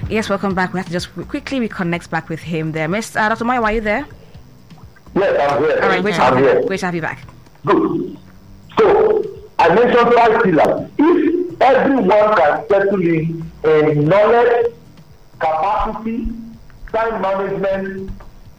Yes, welcome back. We have to just quickly reconnect back with him there. Dr. Mayo, are you there? Yes, I'm here. All right, great to have you back. Good. So, I mentioned 5 pillars. If everyone can settle in knowledge, capacity, time management,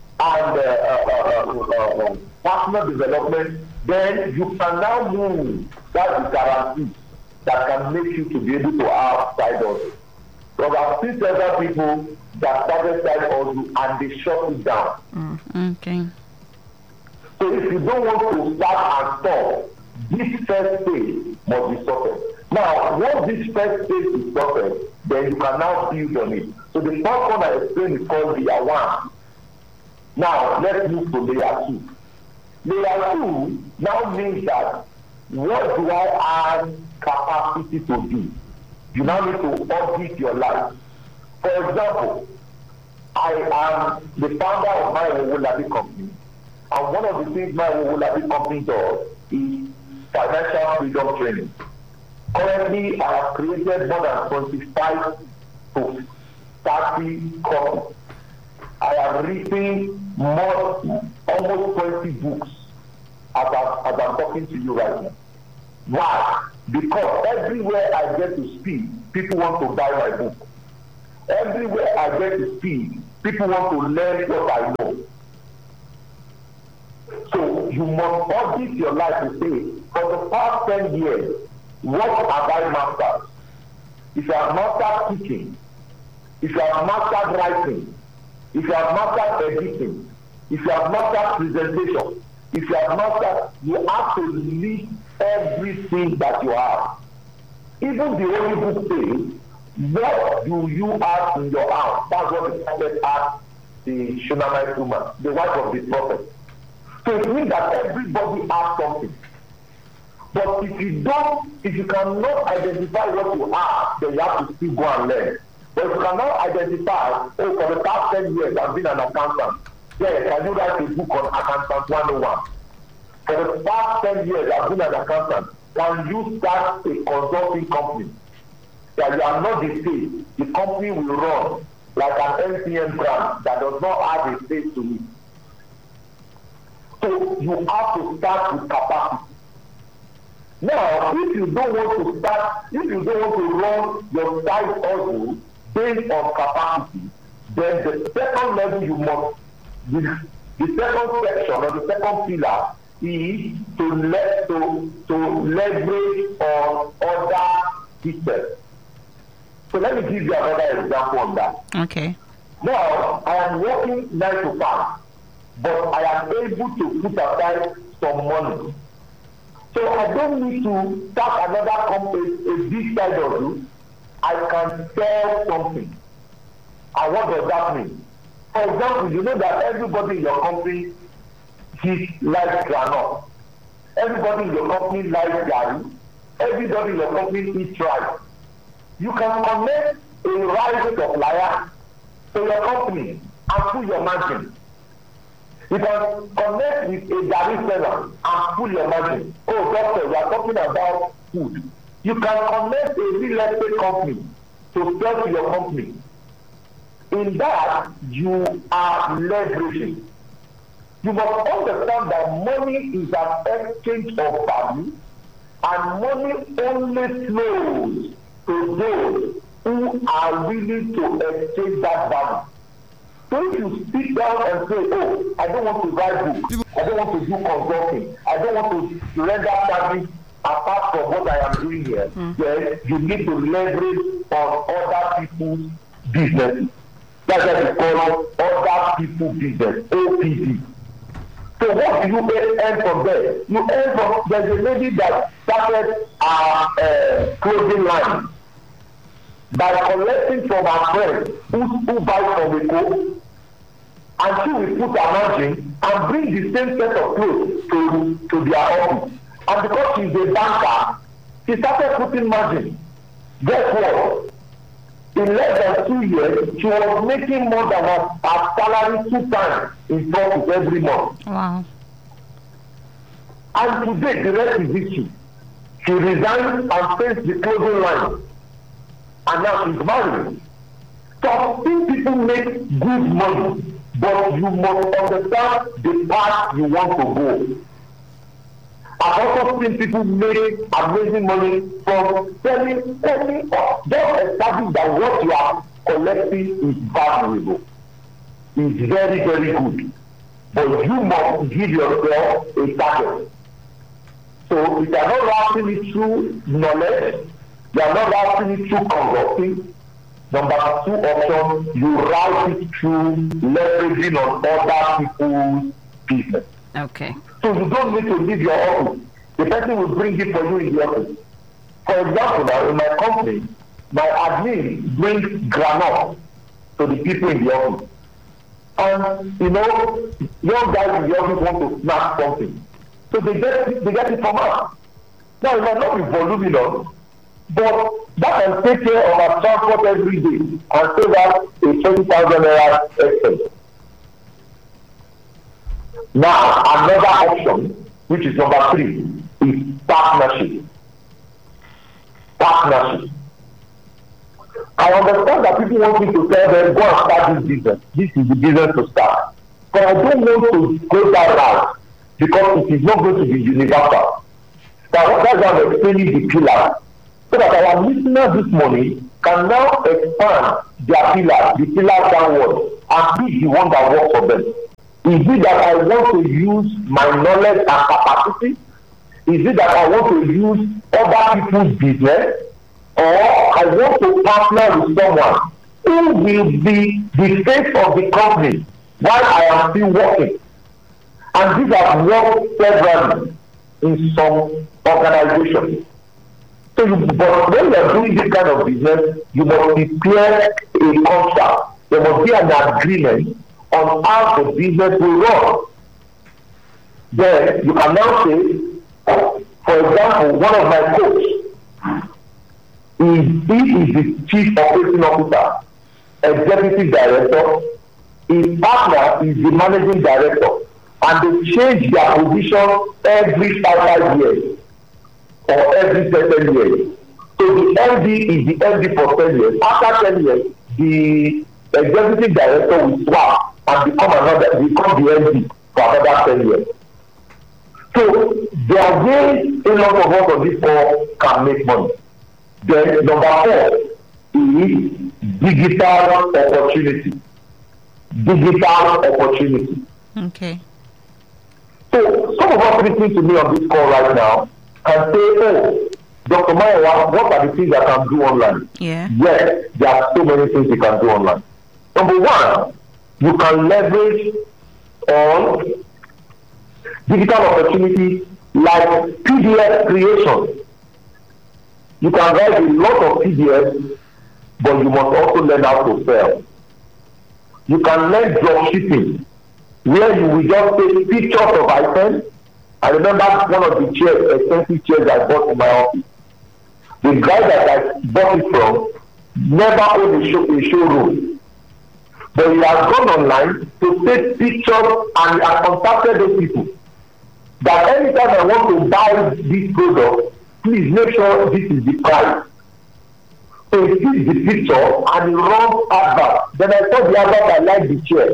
and personal development, then you can now move. That's the guarantee that can make you to be able to have side hustle. So I've seen several people that started side hustle and they shut it down. Okay. So if you don't want to start and stop, this first phase must be sorted. Now, once this first phase is sorted, then you can now build on it. So the first one I explained is called layer 1. Now, let's move to layer 2. Layer 2 now means that what do I have capacity to do? You now need to audit your life. For example, I am the founder of my Owolabi company. And one of the things my Owolabi company does is financial freedom training. Currently, I have created more than 25 to 30 copies. I have written almost 20 books as I'm talking to you right now. Why? Because everywhere I get to speak, people want to buy my book. Everywhere I get to speak, people want to learn what I know. So you must audit your life to say, for the past 10 years, what have I mastered? If you have mastered teaching, if you have mastered writing, if you have mastered editing, if you have mastered presentation, if you have mastered, you have to list everything that you have. Even the Holy Book says, what do you have in your house? That's what the prophet asked the Shunammite woman, the wife of the prophet. So it means that everybody has something. But if you cannot identify what you have, then you have to still go and learn. But if you cannot identify, for the past 10 years I've been an accountant, yes, can you write a book on Accountant 101? For the past 10 years I've been an accountant, can you start a consulting company? That you are not the face, the company will run like an MTN brand that does not have a face to it. So you have to start with capacity. Now, if you don't want to run your side hustle based on capacity, then the second level you must, the second section or the second pillar is to leverage on other systems. So let me give you another example on that. Okay. Now, I am working 9 to 5, but I am able to put aside some money. So I don't need to start another company, a big side hustle. I can sell something. And what does that mean? For example, you know that everybody in your company likes granola. Everybody in your company likes gari. Everybody in your company eats rice. You can connect a rice supplier to your company and pull your margin. You can connect with a gari seller and pull your margin. Oh, doctor, we are talking about food. You can connect a real estate company to sell to your company. In that, you are leveraging. You must understand that money is an exchange of value, and money only flows to those who are willing to exchange that value. So if you sit down and say, oh, I don't want to write books, I don't want to do consulting, I don't want to render service apart from what I am doing here, then you need to leverage on other people's business. That's what we call other people's business, OPD. So what do you earn from there? You earn from, there's a lady that started a clothing line by collecting from her friends who buy from the co, and she will put her margin and bring the same set of clothes to their office. And because she's a banker, she started putting margin. Guess what? In less than 2 years, she was making more than her salary 2 times in profit every month. Wow. And today, the rest is history. She resigned and faced the clothing line. And now she's married. Some people make good money, but you must understand the path you want to go. I've also seen people make amazing money from selling any or just establish that what you are collecting is valuable. It's very, very good. But you must give yourself a target. So if you are not routing it through knowledge, you are not routing it through consulting. Number 2 option, you route it through leveraging on other people's business. Okay. So you don't need to leave your office. The person will bring it for you in the office. For example, now in my company, my admin brings granite to the people in the office. And young guys in the office want to snap something. So they get it from us. Now it might not be voluminous, but that can take care of our transport every day and save us a 20,000 naira expense. Now another option, which is number 3, is partnership. Partnership. I understand that people want me to tell them, go and start this business. This is the business to start. But I don't want to go that route because it is not going to be universal. That's why I'm explaining the pillars. So that our listeners this morning can now expand their pillars, the pillars downward, and pick the one that works for them. Is it that I want to use my knowledge and capacity? Is it that I want to use other people's business? Or I want to partner with someone who will be the face of the company while I am still working? And these have worked severally in some organizations. But when you are doing this kind of business, you must prepare a contract. There must be an agreement on how the business will run. Then you can now say, for example, one of my coaches, he is the chief operating officer, executive director. His partner is the managing director, and they change their position every 5 years or every 7 years. So the MD is the MD for 10 years. After 10 years, the executive director will swap and become the MD for another 10 years. So there are ways a lot of us on this call can make money. Then number 4 is digital opportunity. Digital opportunity. Okay. So some of us listening to me on this call right now can say, oh, Dr. Mayowa, what are the things I can do online? Yeah. Yes, there are so many things you can do online. Number 1, you can leverage on digital opportunities like PDF creation. You can write a lot of PDFs, but you must also learn how to sell. You can learn drop shipping, where you will just take pictures of items. I remember one of the chairs, expensive chairs I bought in my office. The guy that I bought it from never owned a showroom. But he has gone online to take pictures and I contacted those people. That anytime I want to buy this product, please make sure this is the price. So he sees the picture and he runs advert. Then I saw the advert, I like the chair.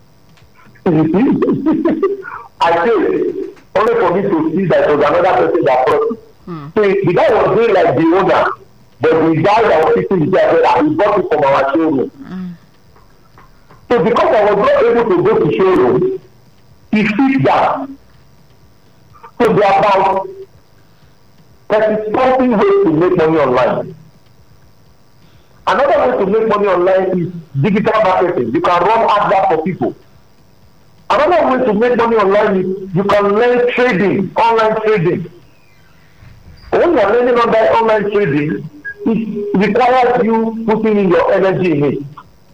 I said, only for me to see that it was another person that brought it. So the guy was doing like the owner, but the guy that was sitting there said, he bought it from our showroom. So because I was not able to go to showroom, he sits down. So there are about 30-something ways to make money online. Another way to make money online is digital marketing. You can run adverts for people. Another way to make money online is you can learn trading, online trading. When you are learning online trading, it requires you putting in your energy in it.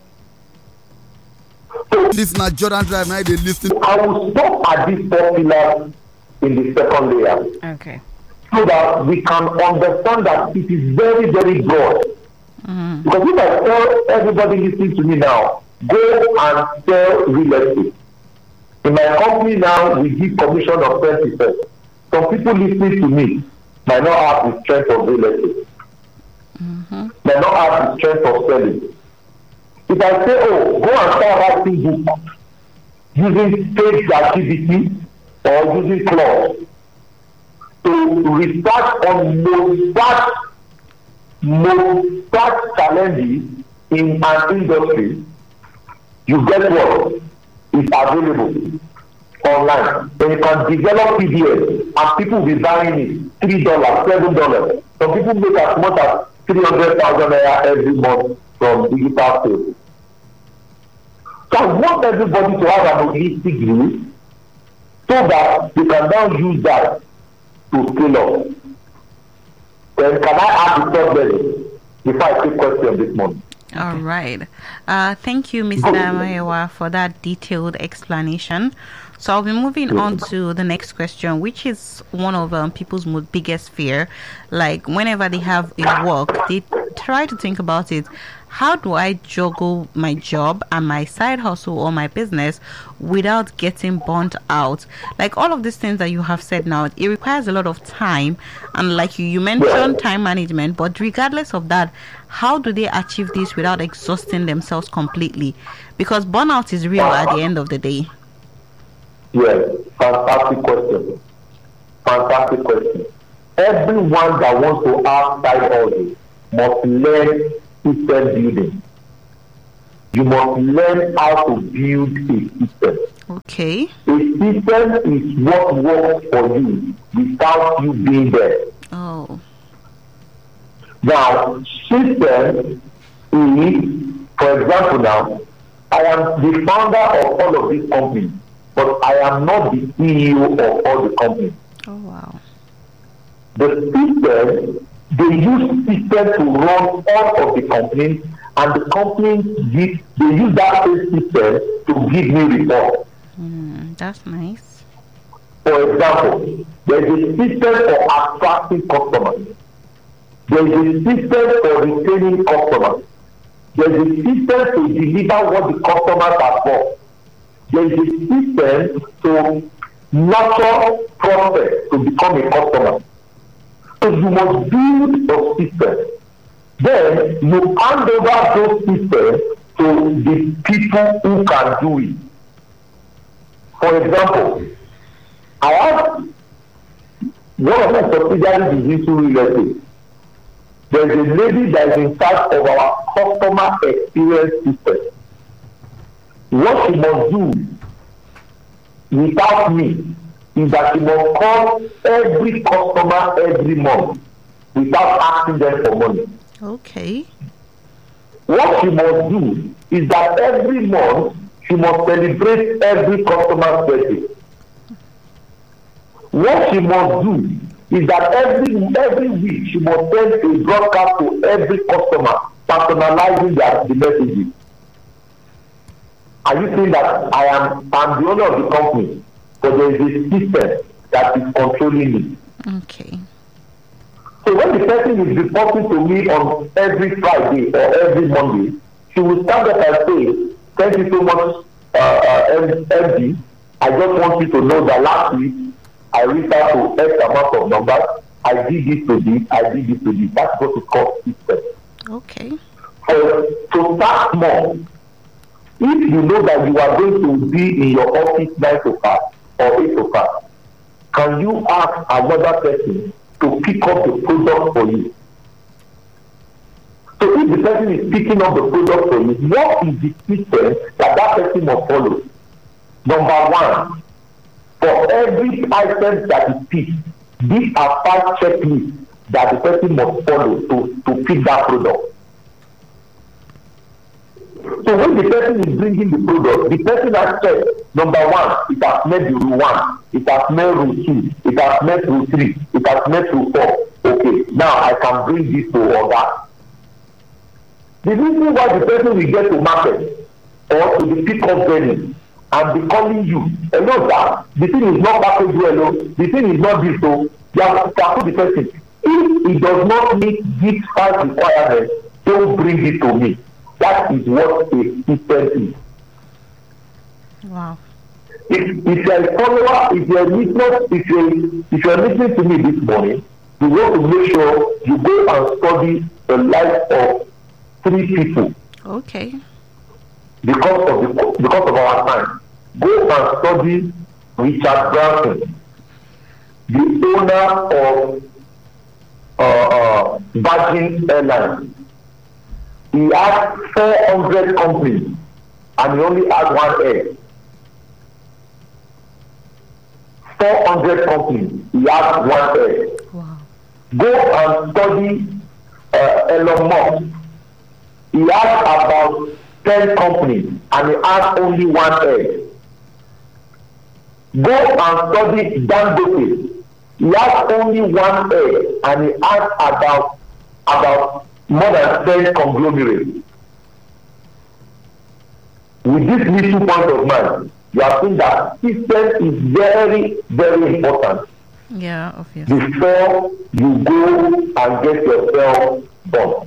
So, this na Jordan Drive, now they listen. I will stop at this 4 pillars in the second layer. Okay. So that we can understand that it is very, very broad. Because if I tell everybody listening to me now, go and sell real estate. In my company now, we give commission of 10%. Some people listening to me might not have the strength of real estate. Might not have the strength of selling. if I say, oh, go and start writing books using fake activity or using clause to research on most challenges in an industry, you get what is available online. Then you can develop PDFs and people will be buying it $3, $7. Some people make as much as 300,000 naira every month from digital sales. So I want everybody to have an holistic view so that they can now use that to scale up. Then can I add the third level before I take question this morning? All right. Thank you, Mr. Mayowa, for that detailed explanation. So I'll be moving on to the next question, which is one of people's biggest fear. Like whenever they have a work, they try to think about it. How do I juggle my job and my side hustle or my business without getting burnt out? Like all of these things that you have said now, it requires a lot of time. And like you mentioned time management, but regardless of that, how do they achieve this without exhausting themselves completely? Because burnout is real at the end of the day. Yes, fantastic question. Fantastic question. Everyone that wants to have side hustle must learn system building. You must learn how to build a system. Okay. A system is what works for you without you being there. Oh. Now, system is, for example now, I am the founder of all of these companies, but I am not the CEO of all the companies. Oh, wow. The system, they use system to run all of the companies, and the companies they use that same system to give me reports. That's nice. For example, there is a system for attracting customers. There is a system for retaining customers. There is a system to deliver what the customers have bought. There is a system to nurture prospects to become a customer. So you must build a system. Then you hand over those systems to the people who can do it. For example, I have one of my subsidiaries is into real estate. There is a lady that is in charge of our customer experience system. What she must do without me is that she must call every customer every month without asking them for money. Okay. What she must do is that every month she must celebrate every customer's birthday. What she must do is that every week she must send a broadcast to every customer, personalizing the messages. Are you saying that I'm the owner of the company, but there is a system that is controlling me? Okay. So when the person is reporting to me on every Friday or every Monday, she will stand up and say, "Thank you so much, MD. I just want you to know that last week I reached out to X amount of numbers. I did this to this, I did this to this." That's what we call system. Okay. To start small, if you know that you are going to be in your office 9 to 5 or 8 to 5, can you ask another person to pick up the product for you? So if the person is picking up the product for you, what is the system that person must follow? Number one, for every item that is picked, these are 5 checklists that the person must follow to pick that product. So when the person is bringing the product, the person has said, number one, it has met the rule 1, it has met rule 2, it has met rule 3, it has met rule 4. Okay, now I can bring this to order. The reason why the person will get to market or to the pick-up venue and be calling you, hello sir, the thing is not packaged well, the thing is not this, so you have to put the person. If he does not meet these 5 requirements, don't bring it to me. That is what a system is. Wow. If you are a follower, if you are listening to me this morning, you want to make sure you go and study the life of 3 people. Okay. because of our time. Go and study Richard Branson, the owner of Virgin Airlines. He had 400 companies and he only had one head. 400 companies, he had one head. Wow. Go and study Elon Musk. He has about 10 companies and he has only one head. Go and study Dangote. He has only one head and he has about more than 10 conglomerates. With this little point of mind, you have seen that system is very, very important. Yeah, obviously. Before you go and get yourself done.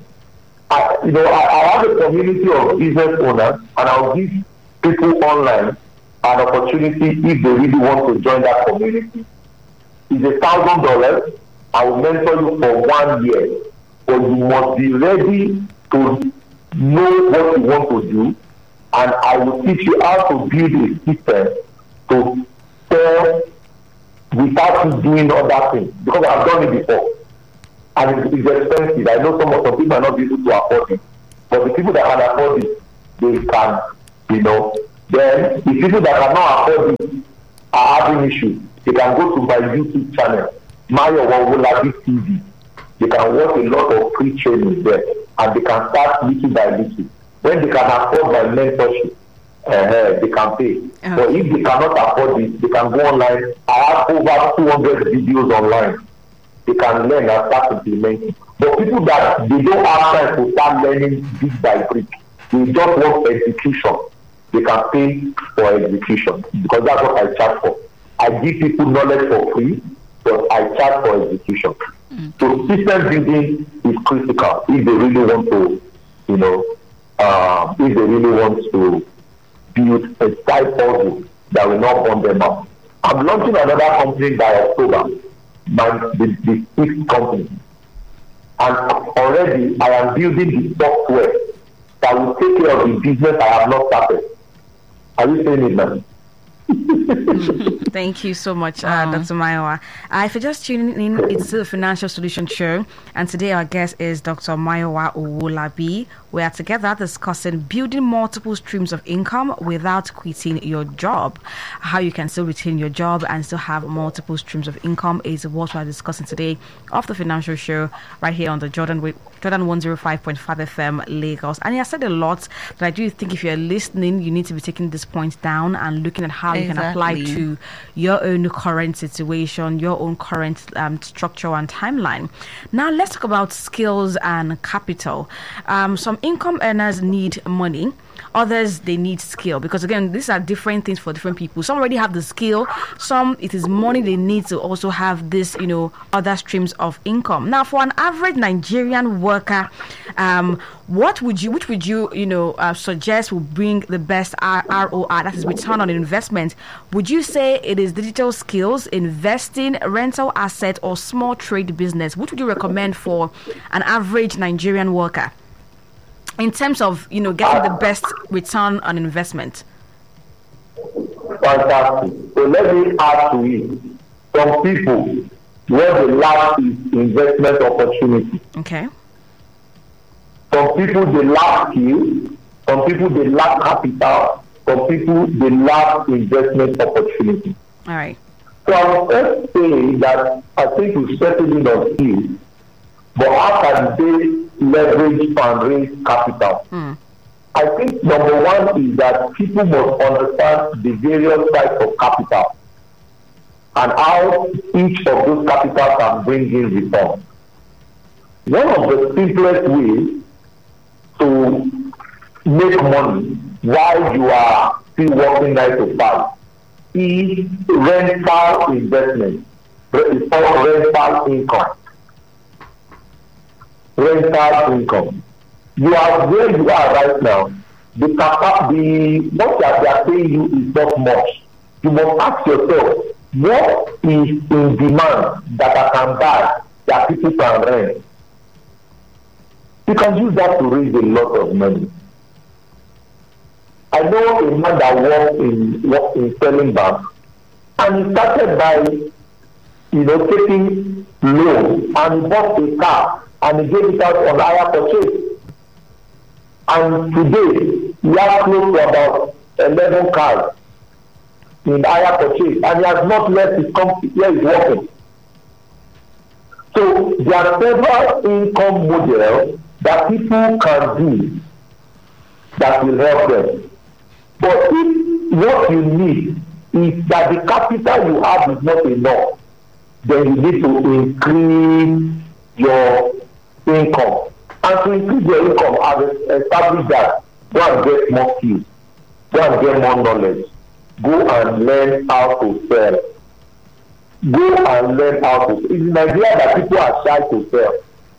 I have a community of business owners, and I'll give people online an opportunity if they really want to join that community. It's $1,000. I will mentor you for 1 year, but you must be ready to know what you want to do, and I will teach you how to build a system to sell without you doing other things, because I've done it before. And it's expensive. I know some people might not be able to afford it, but the people that can afford it, they can, Then the people that cannot afford it are having issues. They can go to my YouTube channel, Mayowa Owolabi TV. They can watch a lot of free training there, and they can start little by little. When they can afford my mentorship, they can pay. But if they cannot afford it, they can go online. I have over 200 videos online. They can learn and start implementing. But people that they don't have time to start learning brick by brick, they just want execution. They can pay for execution, because that's what I charge for. I give people knowledge for free, but I charge for execution. So system building is critical if they really want to, if they really want to build a side puzzle that will not burn them out. I'm launching another company by October, the sixth company. And already I am building the software that will take care of the business I have not started. Are you saying it, man? Thank you so much, Dr. Mayowa. If you're just tuning in, it's the Financial Solution Show, and today our guest is Dr. Mayowa Owolabi. We are together discussing building multiple streams of income without quitting your job. How you can still retain your job and still have multiple streams of income is what we're discussing today of the Financial Show right here on the Jordan 105.5 FM Lagos. And he has said a lot that I do think if you're listening, you need to be taking this point down and looking at how you can apply to your own current situation, your own current structure and timeline. Now let's talk about skills and capital. Some income earners need money. Others, they need skill, because again, these are different things for different people. Some already have the skill. Some, it is money they need to also have this, other streams of income. Now, for an average Nigerian worker, which would you suggest will bring the best ROI, that is return on investment? Would you say it is digital skills, investing, rental asset, or small trade business? Which would you recommend for an average Nigerian worker in terms of getting the best return on investment? Fantastic. So let me add to it. Some people, what they lack is investment opportunity. Okay. Some people, they lack skill. Some people, they lack capital. Some people, they lack investment opportunity. All right. So I will first say that I think we settled in on skill, but how can they leverage and raise capital? I think number one is that people must understand the various types of capital and how each of those capital can bring in return. One of the simplest ways to make money while you are still working 9 to 5 is rental investment. It's called rental income. Rental income. You are where you are right now. What they are paying you is not much. You must ask yourself, what is in demand that I can buy that people can rent? You can use that to raise a lot of money. I know a man that worked in Sterling Bank, and he started by, taking loan, and he bought a car, and he gave it out on hire purchase. And today, he has close to about 11 cars in hire purchase, and he has not left his company where he's working. So there are several income models that people can do that will help them. But if what you need is that the capital you have is not enough, then you need to increase your income. And to increase your income, I've established that go and get more skills, go and get more knowledge, go and learn how to sell. Go and learn how to sell. It's in Nigeria that people are shy to sell.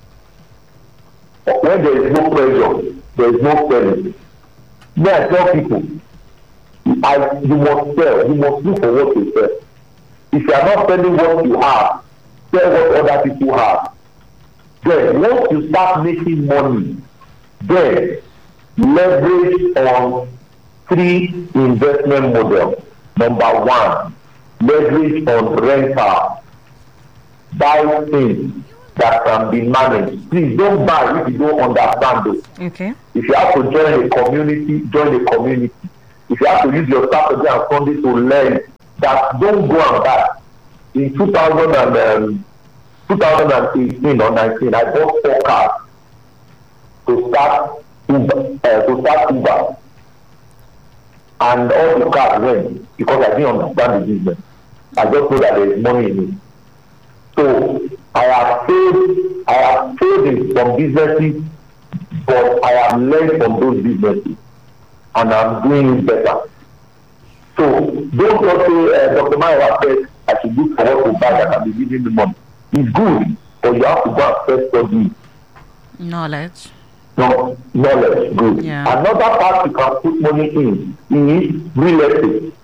When there is no pressure, there is no selling. May I tell people, you must sell, you must look for what to sell. If you are not selling what you have, sell what other people have. Then once you start making money, then leverage on 3 investment models. Number 1, leverage on rental. Buy things that can be managed. Please don't buy if you don't understand it. Okay. If you have to join a community, join a community. If you have to use your Saturday and Sunday to learn, that don't go and buy. In 2018 or 19, I bought 4 cars to start Uber. And all the cars went because I didn't understand the business. I just know that there is money in it. So I have failed in some businesses, but I have learned from those businesses, and I'm doing it better. So don't just say, Dr. Maiwa said, I should look for what to buy that can be giving me money. It's good, but you have to go and first study. Knowledge. No, knowledge, good. Yeah. Another part you can put money in is real estate.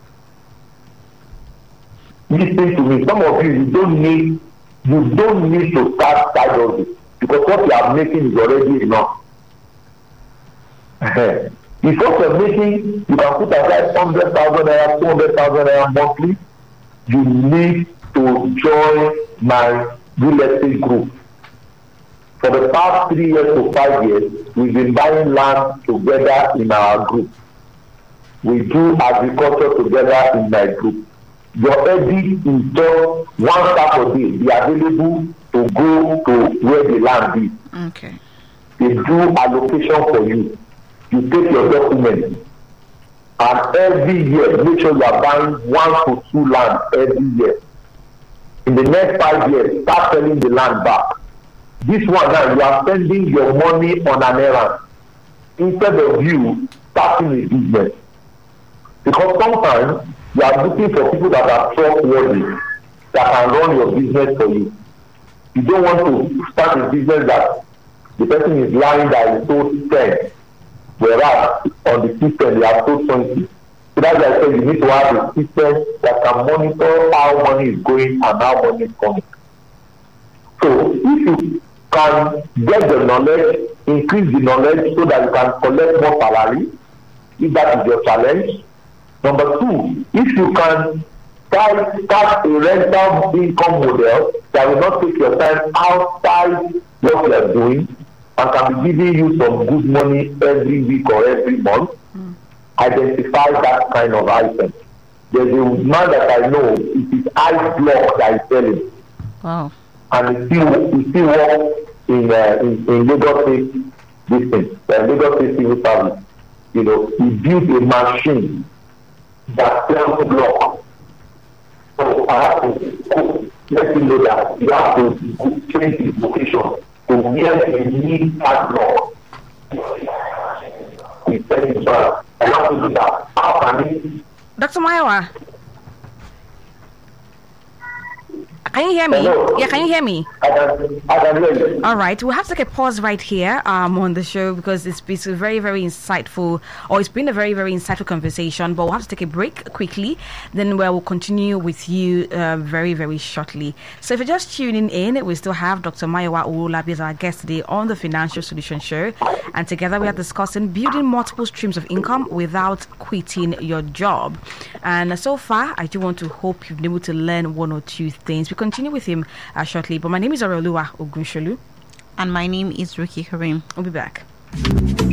Listen to me, some of you don't need to start side hustle because what you are making is already enough. If what you're making, you can put aside 100,000 naira, 200,000 naira monthly, you need to join my real estate group. For the past 3 years to 5 years, we've been buying land together in our group. We do agriculture together in my group. Your edit is just 1 Saturday. Be available to go to where the land is. Okay. They do allocation for you. You take your documents, and every year make sure you are buying 1 to 2 land every year. In the next 5 years, start selling the land back. This one now, you are spending your money on an errand instead of you starting a business. Because sometimes you are looking for people that are trustworthy, that can run your business for you. You don't want to start a business that the person is lying that is sold 10, whereas on the system they are sold 20. So that's why I said you need to have a system that can monitor how money is going and how money is coming. So if you can get the knowledge, increase the knowledge so that you can collect more salary, if that is your challenge. Number 2, if you can start a rental income model that will not take your time outside what you are doing and can be giving you some good money every week or every month, identify that kind of item. There's a man that I know, it is ice block that is selling. Wow. And he still works in Lagos State, this thing, Lagos State Civil Service. He built a machine that sells block. So I have to let you know that you have to change the location to where you need that block. He's selling block. I have to do that. How can he? Dr. Maiwa, Can you hear me? Hello? Yeah, can you hear me? I can hear you. All right, we'll have to take a pause right here on the show because it's a very, very insightful, or it's been a very, very insightful conversation. But we'll have to take a break quickly. Then we'll continue with you very, very shortly. So if you're just tuning in, we still have Dr. Mayowa Owolabi as our guest today on the Financial Solution Show. And together we are discussing building multiple streams of income without quitting your job. And so far, I do want to hope you've been able to learn one or two things. We continue with him shortly. But my name is Oroluwa Ogunsholu. And my name is Ricky Karim. We'll be back.